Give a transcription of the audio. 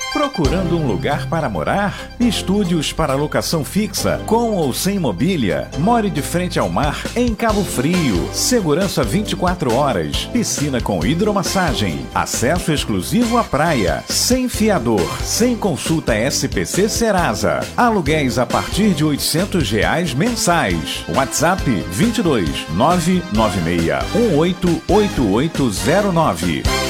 Procurando um lugar para morar? Estúdios para locação fixa, com ou sem mobília. More de frente ao mar, em Cabo Frio. Segurança 24 horas. Piscina com hidromassagem. Acesso exclusivo à praia. Sem fiador. Sem consulta SPC Serasa. Aluguéis a partir de R$800 mensais. WhatsApp 22 996 188809.